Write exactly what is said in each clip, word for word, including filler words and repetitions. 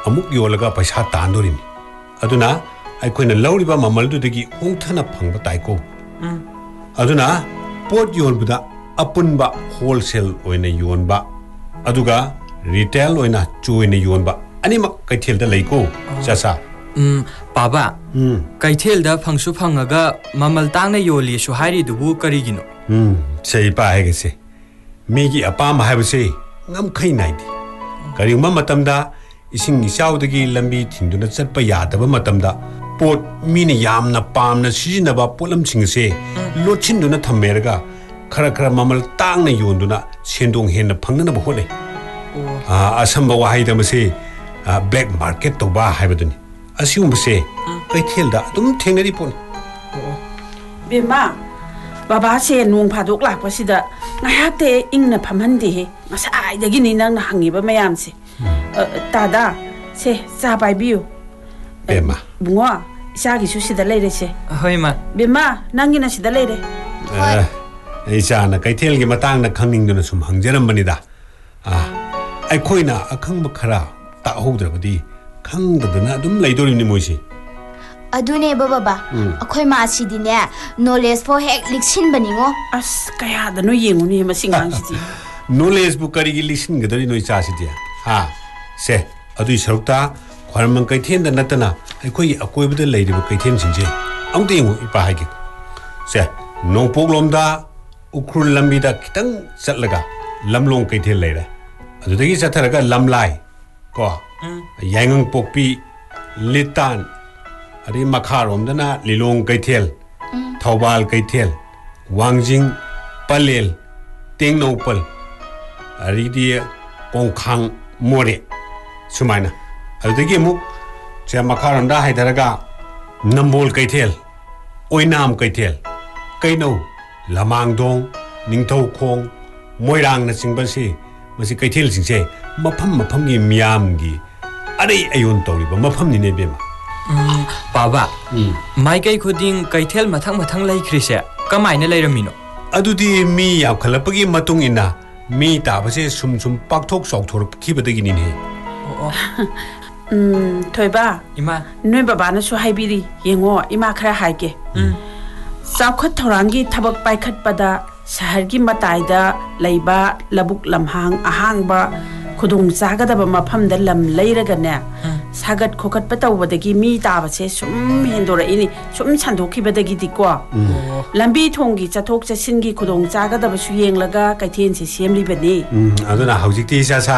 amuk yolaga paisa tandorin aduna aikoina lauriba mamaldu-dagi hongthana phangba taiko aduna pot yonbuda apunba wholesale oina yonba aduga retail oina choina yonba animak kaithelda laiko chasa um baba um kaithelda phangsu phangaga mamal tangna yoli su hairi dubu karigino um sei pa hegese migi apam haibase ngam khai naidi karima matamda ising isaudagi lambi thinduna chatpa yadaba matamda pot mini yamna pamna sijinaba polam singse lotchinduna thammerga khara khara mamal tangna yonduna sendong henna phangna ba hone a asamba wahida mase black market to ba haibaduni asiumse kaithelda adum thengnari pon bema baba se nong phadok lakpasida ngayakte ingna phamhandi he masai dagi ni nang na hangiba mayam se tada se cha bai biu bema bungo isagi su sida leire se hoi ma bema nangina sida leire isa na kaithelgi matang na khangingduna sum hangjaram banida a ai khoina akhang khara ta hodrabadi khangdadana adum leidorimi moisi adune baba akhoi ma sidine knowledge for hek liksin baningo as kaya da no yenguni masingang sidi knowledge bu karigi lisin gadari noi cha sidia ha se adu sarukta khwarmang kaithen da natana akhoi akoibada leiriba kaithen singje amte yengu ipa haige se nongpok lomda ukrul lambida kitang chatlaga lamlong kaithen leire adudagi chatharaga lamlai ko yangang pokpi litan ari makharom dana lilong kaithel thawbal kaithel wangjing palel tengnopal ari di kongkhang more sumaina adudagi mu che makharom da haidaraga nambol kaithel oinam kaithel kaino lamangdong ningthau khong moirang na singbasi masi kaithel singse mafam mafam gi miam gi ari ayon toriba mafam ni ne bema um baba mai kai khuding kaithel mathang mathang lai khrise kamaina leiramino adudi mi yakhalapagi matung ina mi tabase sum sum pakthok sokthor khibadagi ni ne um thoiba ima noi baba na su haibiri yengo ima khara haike um saukhat thorangi thabak paikhat pada shahar gi mataida leiba labuk lamhang ahangba khudung chagadaba mafam da lam leiraga ne sagat khokhat patawbadagi mi tabase sum hendora ini sum sandokibadagi diko lambi thonggi chathok chasingi khudung chagadaba su yenglaga kaithen se semli bani aduna haujikti sa sa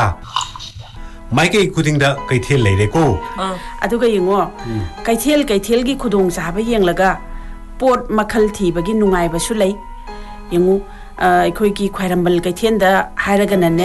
maikei kudingda kaithel leire ko aduga yengo kaithel kaithel gi khudung chaba yenglaga pot makhal thibagi nungai basu lei yengu akhoi gi khwairambal kaithen da hairagana ne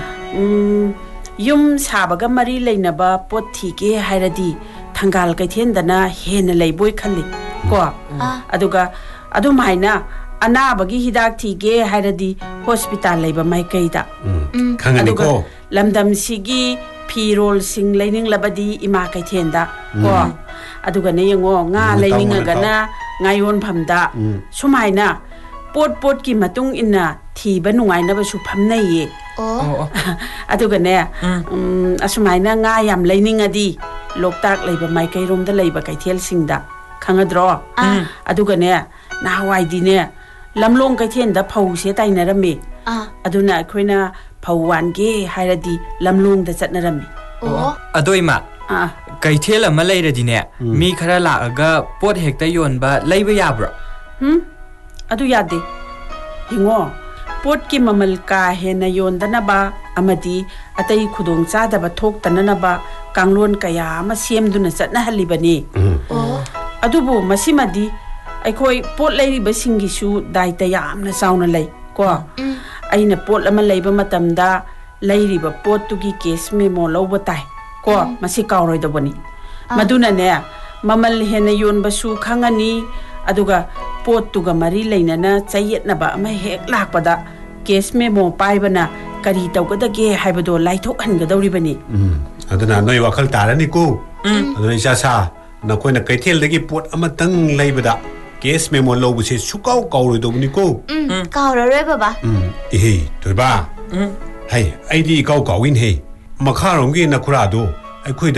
um yum sabaga mari leinaba pot thike hairadi thangal kaithen dana hena leiboi khalli ko aduga adu maina anabagi hidak thige hairadi hospital leiba maikei da khangani ko lamdam sigi phirol sing leining labadi ima kaithen da ko aduga ne yengo nga leininga gana ngayon phamda sumaina pot pot ki matung inna thiba nungai na ba su phamnai ye oh aduga ne um asumaina nga yam leininga-di loktak leiba maikai rom da leiba kaithel singda khangadro aduga ne nahawai di ne lamlong kaithen da phau se tainarami aduna khoina phauwan ge hairadi lamlong da chatnarami oh adoima ah kaithel ama leiradine mi khara laaga pot hekta yonba leiba yabro hm adu yade hingo pot ki mamal ka hena yondana ba amadi atai khudong chadaba thok tanana kanglon kaya ama semduna chatna halibani oh adubu masimadi aikoi pot leiri basingi su daita yamna sauna lei ko aina pot ama leiba matamda leiri ba pot tugi case memo loba tai ko masi kauroi dobani maduna ne mamal hena yon basu khangani aduga pot tuga mari leinana chayetna ba ama hek lakpada case memo paibana kari tawgadage haibado laithok hangadawri bani aduna noi wakhal tarani ko aduna isa sa na koina kaithel dagi pot ama tang leibada case memo lobuse sukau kauroi dobni ko kaurare baba eh toiba hai aidi kau kawin he makharong gi na khura do ai khoi